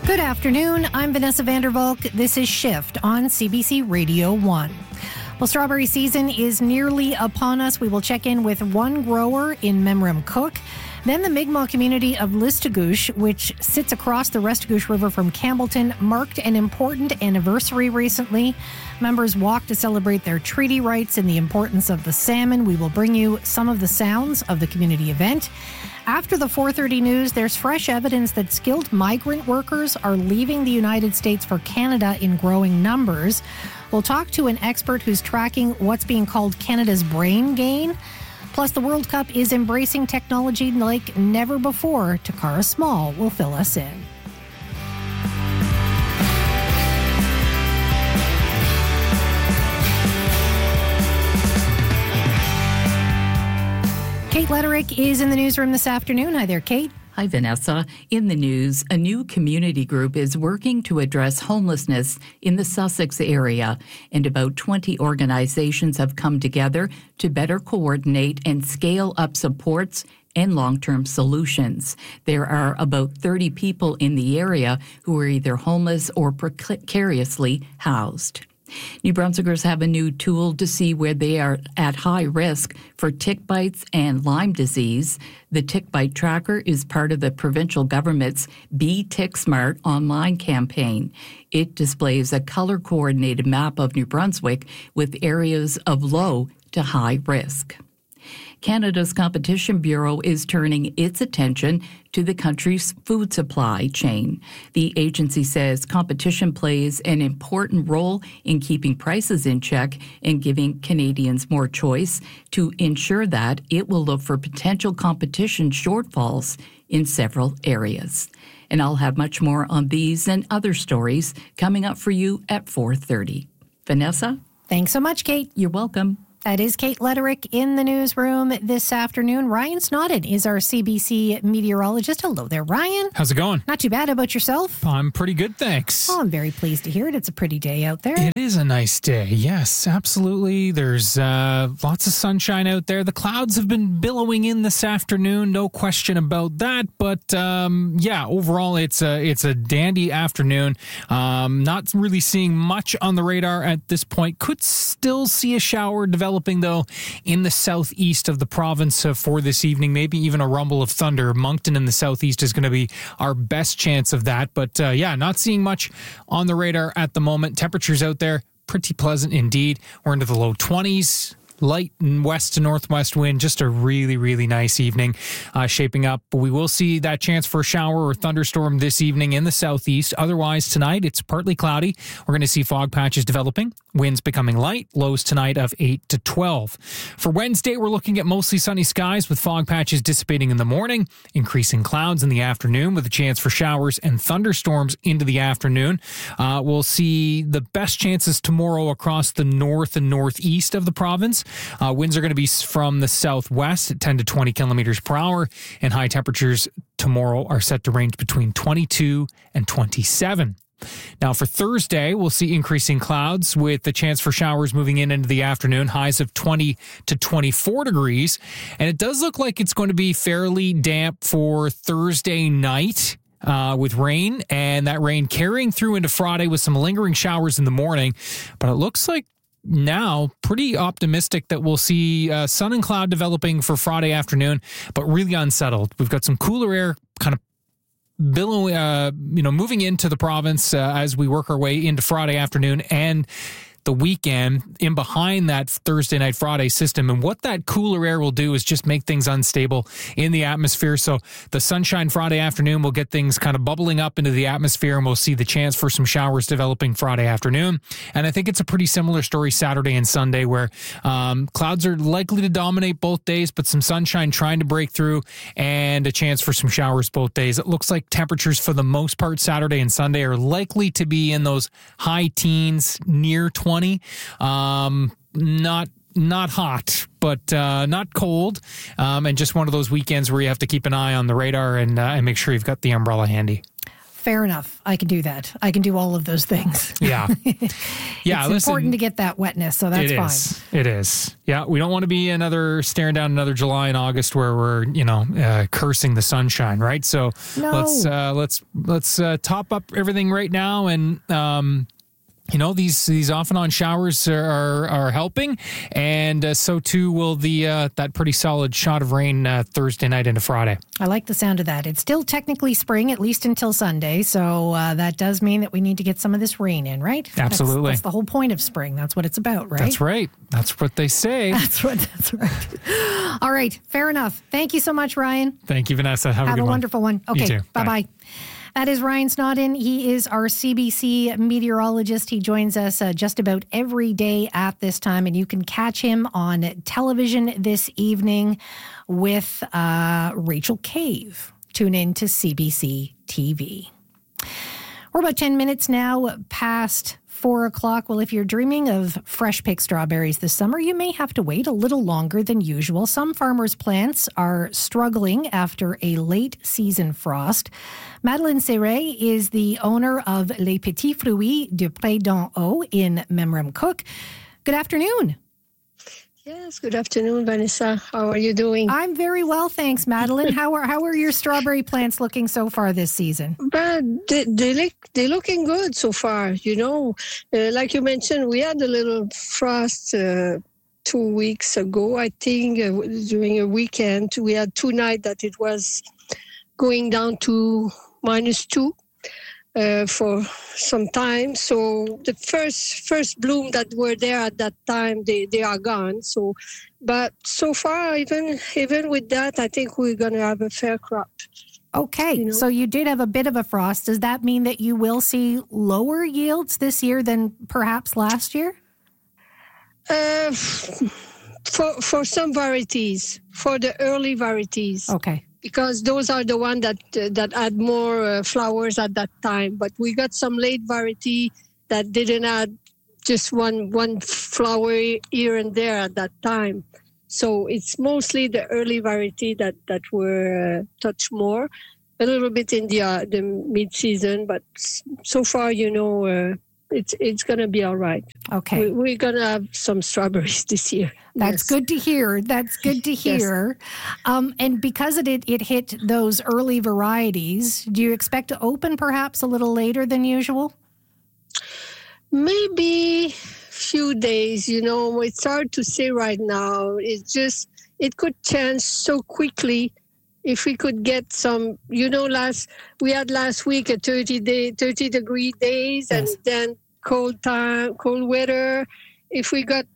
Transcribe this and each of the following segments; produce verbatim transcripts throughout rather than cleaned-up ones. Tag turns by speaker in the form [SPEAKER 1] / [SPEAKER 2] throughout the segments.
[SPEAKER 1] Good afternoon. I'm Vanessa Vandervalk. This is Shift on C B C Radio one. Well, strawberry season is nearly upon us. We will check in with one grower in Memramcook. Cook. Then the Mi'kmaq community of Listagouche, which sits across the Restigouche River from Campbellton, marked an important anniversary recently. Members walked to celebrate their treaty rights and the importance of the salmon. We will bring you some of the sounds of the community event. After the four thirty news, there's fresh evidence that skilled migrant workers are leaving the United States for Canada in growing numbers. We'll talk to an expert who's tracking what's being called Canada's brain gain. Plus, the World Cup is embracing technology like never before. Takara Small will fill us in. Kate Letterick is in the newsroom this afternoon. Hi there, Kate.
[SPEAKER 2] Hi, Vanessa. In the news, a new community group is working to address homelessness in the Sussex area, and about twenty organizations have come together to better coordinate and scale up supports and long-term solutions. There are about thirty people in the area who are either homeless or precariously housed. New Brunswickers have a new tool to see where they are at high risk for tick bites and Lyme disease. The Tick Bite Tracker is part of the provincial government's Be Tick Smart online campaign. It displays a color-coordinated map of New Brunswick with areas of low to high risk. Canada's Competition Bureau is turning its attention to the country's food supply chain. The agency says competition plays an important role in keeping prices in check and giving Canadians more choice. To ensure that, it will look for potential competition shortfalls in several areas. And I'll have much more on these and other stories coming up for you at four thirty. Vanessa?
[SPEAKER 1] Thanks so much, Kate.
[SPEAKER 2] You're welcome.
[SPEAKER 1] That is Kate Letterick in the newsroom this afternoon. Ryan Snodden is our C B C meteorologist. Hello there, Ryan.
[SPEAKER 3] How's it going?
[SPEAKER 1] Not too bad. How about yourself?
[SPEAKER 3] I'm pretty good, thanks.
[SPEAKER 1] Oh, I'm very pleased to hear it. It's a pretty day out there.
[SPEAKER 3] It is a nice day. Yes, absolutely. There's uh, lots of sunshine out there. The clouds have been billowing in this afternoon. No question about that. But um, yeah, overall, it's a, it's a dandy afternoon. Um, not really seeing much on the radar at this point. Could still see a shower develop. Developing, though, in the southeast of the province uh, for this evening, maybe even a rumble of thunder. Moncton in the southeast is going to be our best chance of that. But uh, yeah, not seeing much on the radar at the moment. Temperatures out there, pretty pleasant indeed. We're into the low twenties. Light and west to northwest wind. Just a really, really nice evening uh, shaping up. But we will see that chance for a shower or thunderstorm this evening in the southeast. Otherwise, tonight, it's partly cloudy. We're going to see fog patches developing. Winds becoming light. Lows tonight of eight to twelve. For Wednesday, we're looking at mostly sunny skies with fog patches dissipating in the morning, increasing clouds in the afternoon with a chance for showers and thunderstorms into the afternoon. Uh, we'll see the best chances tomorrow across the north and northeast of the province. Uh, winds are going to be from the southwest at ten to twenty kilometers per hour, and high temperatures tomorrow are set to range between twenty-two and twenty-seven. Now for Thursday, we'll see increasing clouds with the chance for showers moving in into the afternoon, highs of twenty to twenty-four degrees. And it does look like it's going to be fairly damp for Thursday night. Uh, with rain, and that rain carrying through into Friday with some lingering showers in the morning. But it looks like now pretty optimistic that we'll see uh, sun and cloud developing for Friday afternoon, but really unsettled. We've got some cooler air kind of billowing, uh, you know, moving into the province uh, as we work our way into Friday afternoon and the weekend in behind that Thursday night, Friday system. And what that cooler air will do is just make things unstable in the atmosphere. So the sunshine Friday afternoon will get things kind of bubbling up into the atmosphere, and we'll see the chance for some showers developing Friday afternoon. And I think it's a pretty similar story Saturday and Sunday, where um, clouds are likely to dominate both days, but some sunshine trying to break through and a chance for some showers both days. It looks like temperatures for the most part Saturday and Sunday are likely to be in those high teens, near twenty. Um, not not hot, but uh, not cold, um, and just one of those weekends where you have to keep an eye on the radar and, uh, and make sure you've got the umbrella handy.
[SPEAKER 1] Fair enough. I can do that. I can do all of those things.
[SPEAKER 3] Yeah. Yeah.
[SPEAKER 1] It's
[SPEAKER 3] listen,
[SPEAKER 1] important to get that wetness, so that's
[SPEAKER 3] it
[SPEAKER 1] fine.
[SPEAKER 3] Is. It is. Yeah. We don't want to be another staring down another July and August where we're, you know, uh, cursing the sunshine, right? So
[SPEAKER 1] No.
[SPEAKER 3] let's uh, let's let's uh, top up everything right now, and um, you know, these these off and on showers are are helping, and uh, so too will the uh, that pretty solid shot of rain uh, Thursday night into Friday.
[SPEAKER 1] I like the sound of that. It's still technically spring, at least until Sunday, so uh, that does mean that we need to get some of this rain in, right?
[SPEAKER 3] Absolutely.
[SPEAKER 1] That's, that's the whole point of spring. That's what it's about, right?
[SPEAKER 3] That's right. That's what they say.
[SPEAKER 1] That's what. That's right. All right. Fair enough. Thank you so much, Ryan.
[SPEAKER 3] Thank you, Vanessa. Have,
[SPEAKER 1] Have
[SPEAKER 3] a good
[SPEAKER 1] a
[SPEAKER 3] one.
[SPEAKER 1] wonderful one. Okay.
[SPEAKER 3] You too.
[SPEAKER 1] Bye
[SPEAKER 3] Bye.
[SPEAKER 1] bye. That is Ryan Snodden. He is our C B C meteorologist. He joins us uh, just about every day at this time, and you can catch him on television this evening with uh, Rachel Cave. Tune in to C B C T V. We're about ten minutes now past four o'clock. Well, if you're dreaming of fresh picked strawberries this summer, you may have to wait a little longer than usual. Some farmers' plants are struggling after a late season frost. Madeleine Serret is the owner of Les Petits Fruits du Pré d'en Haut in Memramcook. Good afternoon.
[SPEAKER 4] Yes, good afternoon, Vanessa. How are you doing?
[SPEAKER 1] I'm very well, thanks, Madeleine. How are how are your strawberry plants looking so far this season?
[SPEAKER 4] But they, they look they're looking good so far. You know, uh, like you mentioned, we had a little frost uh, two weeks ago. I think uh, during a weekend we had two nights that it was going down to minus two. Uh, for some time. So the first first bloom that were there at that time, they, they are gone. So, but so far, even even with that, I think we're going to have a fair crop.
[SPEAKER 1] Okay,
[SPEAKER 4] You know?
[SPEAKER 1] so you did have a bit of a frost. Does that mean that you will see lower yields this year than perhaps last year?
[SPEAKER 4] Uh, for for some varieties, for the early varieties.
[SPEAKER 1] Okay.
[SPEAKER 4] Because those are the ones that uh, that had more uh, flowers at that time. But we got some late variety that didn't add just one one flower here and there at that time. So it's mostly the early variety that that were uh, touched more, a little bit in the uh, the mid season. But so far, you know, uh, it's it's gonna be all right.
[SPEAKER 1] Okay.
[SPEAKER 4] We, we're gonna have some strawberries this year.
[SPEAKER 1] That's
[SPEAKER 4] Yes.
[SPEAKER 1] good to hear. That's good to hear. Um, and because it, it hit those early varieties, do you expect to open perhaps a little later than usual?
[SPEAKER 4] Maybe few days, you know, it's hard to say right now. It's just, it could change so quickly. If we could get some, you know, last, we had last week a thirty day, thirty degree days and
[SPEAKER 1] Yes.
[SPEAKER 4] then cold time, cold weather. If we got,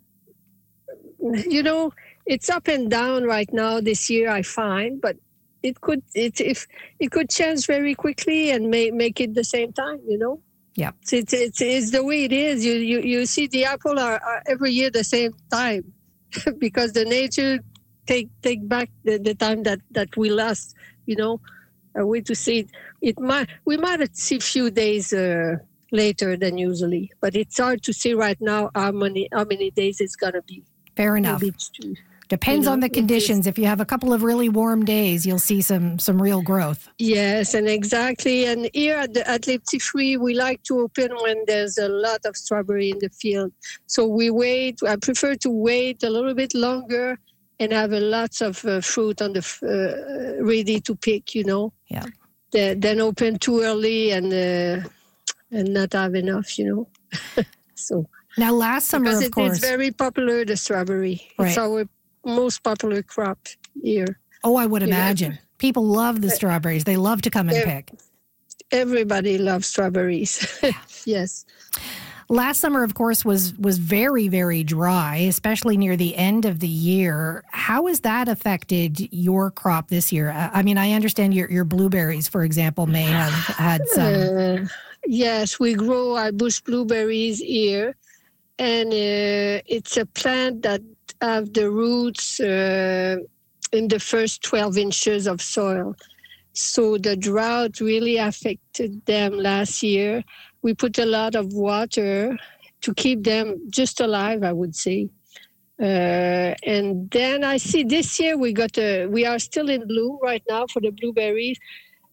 [SPEAKER 4] you know, it's up and down right now this year, I find, but it could, it, if it could change very quickly and make, make it the same time, you know?
[SPEAKER 1] Yeah.
[SPEAKER 4] It's, it's, it's, it's the way it is. You, you, you see the apple are, are every year the same time because the nature take, take back the, the time that, that we lost, you know, a way to see it. It might, we might see a few days, uh, later than usually, but it's hard to see right now how many, how many days it's going to be.
[SPEAKER 1] Fair enough.
[SPEAKER 4] Maybe it's two.
[SPEAKER 1] Depends
[SPEAKER 4] you know,
[SPEAKER 1] on the
[SPEAKER 4] it
[SPEAKER 1] conditions. If you have a couple of really warm days, you'll see some some real growth.
[SPEAKER 4] Yes, and exactly. And here at, the, at Les Petits Fruits, we like to open when there's a lot of strawberry in the field. So we wait. I prefer to wait a little bit longer and have a lots of uh, fruit on the uh, ready to pick. You know,
[SPEAKER 1] Yeah.
[SPEAKER 4] The, then open too early and uh, and not have enough. You know, so.
[SPEAKER 1] Now, last summer,
[SPEAKER 4] Because
[SPEAKER 1] of
[SPEAKER 4] it,
[SPEAKER 1] course.
[SPEAKER 4] it's very popular, the strawberry.
[SPEAKER 1] Right.
[SPEAKER 4] It's our most popular crop here.
[SPEAKER 1] Oh, I would
[SPEAKER 4] Yeah.
[SPEAKER 1] imagine. People love the strawberries. They love to come and
[SPEAKER 4] Yeah.
[SPEAKER 1] pick.
[SPEAKER 4] Everybody loves strawberries. Yes.
[SPEAKER 1] Last summer, of course, was was very, very dry, especially near the end of the year. How has that affected your crop this year? I I mean, I understand your, your blueberries, for example, may have had some.
[SPEAKER 4] Uh, yes, we grow our bush blueberries here. And uh, it's a plant that have the roots uh, in the first twelve inches of soil. So the drought really affected them last year. We put a lot of water to keep them just alive, I would say. Uh, and then I see this year we got a, we are still in bloom right now for the blueberries.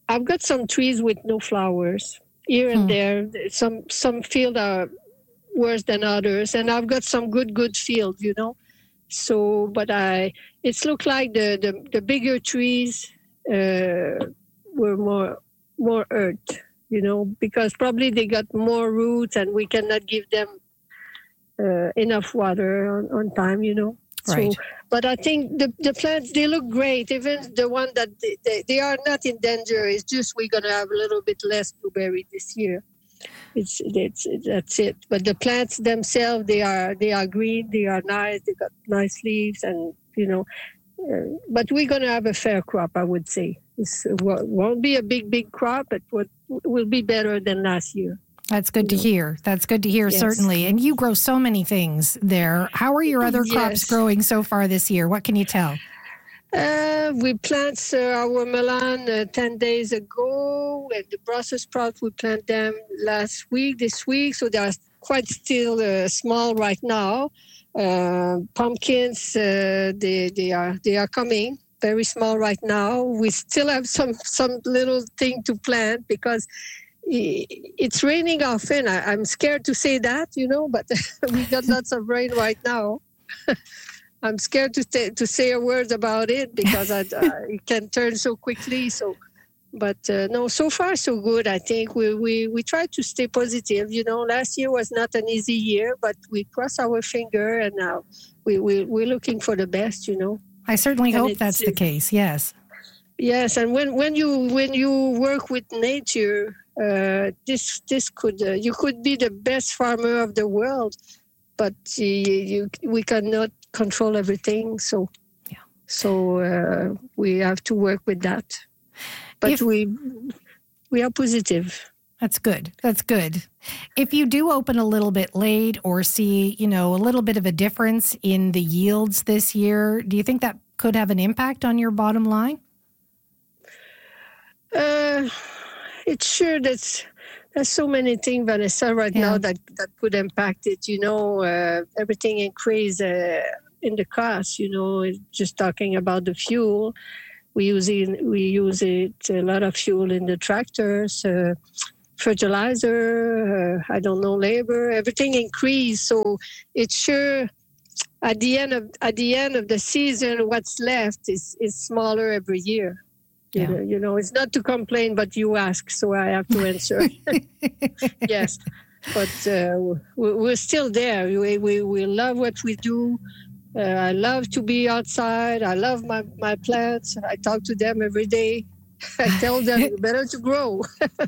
[SPEAKER 4] I've got some trees with no flowers here and hmm. there. Some some fields are worse than others, and I've got some good good fields, you know. So, but I, it's looked like the, the, the bigger trees uh, were more more earth, you know, because probably they got more roots and we cannot give them uh, enough water on, on time, you know.
[SPEAKER 1] Right.
[SPEAKER 4] So, but I think the, the plants, they look great. Even the one that they, they, they are not in danger. It's just we're going to have a little bit less blueberry this year. It's, it's that's it. But the plants themselves, they are they are green, they are nice, they got nice leaves, and you know. Uh, but we're going to have a fair crop, I would say. It won't be a big big crop, but what will be better than last year.
[SPEAKER 1] That's good to
[SPEAKER 4] know.
[SPEAKER 1] hear. That's good to hear, yes. Certainly. And you grow so many things there. How are your other
[SPEAKER 4] yes.
[SPEAKER 1] crops growing so far this year? What can you tell?
[SPEAKER 4] Uh, we plant uh, our melon uh, ten days ago, and the Brussels sprouts, we plant them last week, this week, so they are quite still uh, small right now. Uh, pumpkins, uh, they they are they are coming, very small right now. We still have some, some little thing to plant because it's raining often. I, I'm scared to say that, you know, but we got lots of rain right now. I'm scared to t- to say a word about it because I, uh, it can turn so quickly. So, but uh, no, so far so good. I think we, we we try to stay positive. You know, last year was not an easy year, but we cross our finger and now we we we're looking for the best. You know,
[SPEAKER 1] I certainly and hope that's the case. Yes,
[SPEAKER 4] yes. And when, when you when you work with nature, uh, this this could uh, you could be the best farmer of the world, but uh, you we cannot control everything, so yeah. so uh, we have to work with that. But if, we we are positive.
[SPEAKER 1] That's good. That's good. If you do open a little bit late or see, you know, a little bit of a difference in the yields this year, do you think that could have an impact on your bottom line?
[SPEAKER 4] Uh, it's sure that's. There's so many things, Vanessa, right yeah. now that, that could impact it. You know, uh, everything increased uh, in the cost. You know, just talking about the fuel, we use it, we use it a lot of fuel in the tractors, uh, fertilizer. Uh, I don't know, labor. Everything increased, so it's sure at the end of at the end of the season, what's left is is smaller every year. You, yeah. know, you know, it's not to complain, but you ask, so I have to answer. Yes, but uh, we're still there. We, we we love what we do. Uh, I love to be outside. I love my, my plants. I talk to them every day. I tell them, you better to grow.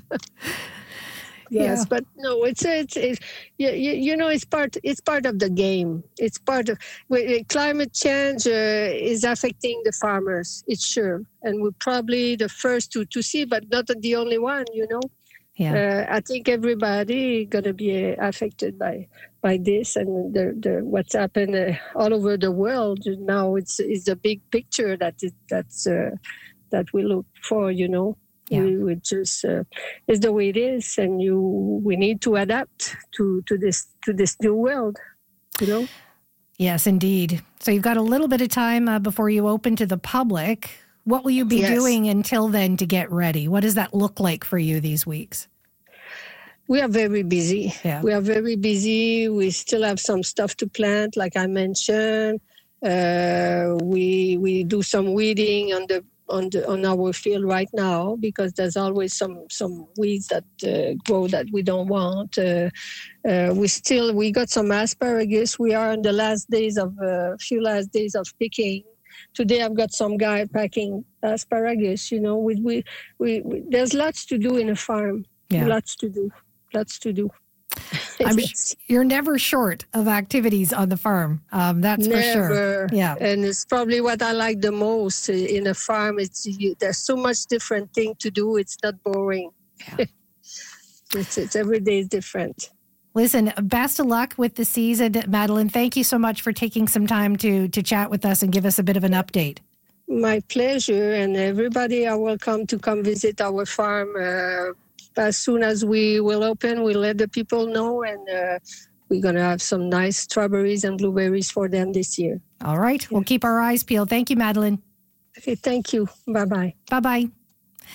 [SPEAKER 4] Yes, yeah. But no, it's it's, it's you, you know it's part it's part of the game. It's part of climate change uh, is affecting the farmers. It's sure, and we're probably the first to, to see, but not the only one. You know, yeah. Uh, I think everybody gonna be affected by by this and the, the what's happened uh, all over the world now. It's it's a big picture that it, that's uh, that we look for. You know. Yeah. We, we just uh, it's the way it is, and you we need to adapt to, to this to this new world, you know.
[SPEAKER 1] Yes, indeed. So you've got a little bit of time uh, before you open to the public. What will you be yes. doing until then to get ready? What does that look like for you these weeks?
[SPEAKER 4] We are very busy.
[SPEAKER 1] Yeah.
[SPEAKER 4] We are very busy. We still have some stuff to plant, like I mentioned. Uh, we we do some weeding on the. On, the, on our field right now because there's always some some weeds that uh, grow that we don't want. Uh, uh, we still we got some asparagus. We are in the last days of uh, few last days of picking. Today I've got some guy packing asparagus. You know, we we, we, we there's lots to do in a farm. Yeah. Lots to do. Lots to do.
[SPEAKER 1] I'm, you're never short of activities on the farm. Um, that's
[SPEAKER 4] never.
[SPEAKER 1] for sure. Yeah,
[SPEAKER 4] and it's probably what I like the most in a farm. It's you, there's so much different thing to do. It's not boring. Yeah. it's, it's every day is different.
[SPEAKER 1] Listen, best of luck with the season, Madeleine. Thank you so much for taking some time to to chat with us and give us a bit of an update.
[SPEAKER 4] My pleasure, and everybody are welcome to come visit our farm. Uh, As soon as we will open, we'll let the people know, and uh, we're going to have some nice strawberries and blueberries for them this year.
[SPEAKER 1] All right. Yeah. We'll keep our eyes peeled. Thank you, Madeleine.
[SPEAKER 4] Okay, thank you. Bye-bye.
[SPEAKER 1] Bye-bye.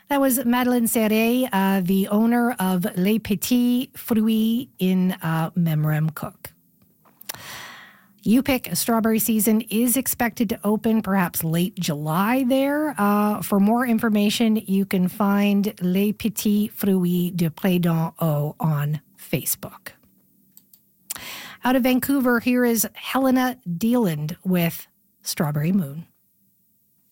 [SPEAKER 1] That was Madeleine Serret, uh, the owner of Les Petits Fruits in uh, Memramcook. Yupik strawberry season is expected to open perhaps late July there. Uh, for more information, you can find Les Petits Fruits de Près d'en Haut on Facebook. Out of Vancouver, here is Helena Deland with Strawberry Moon.